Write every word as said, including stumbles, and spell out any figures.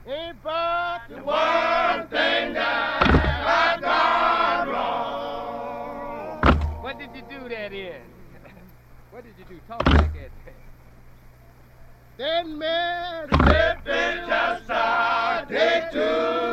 ain't but the one thing that I done wrong. What did you do that in? What did you do? Talk like that. Then man, it just started to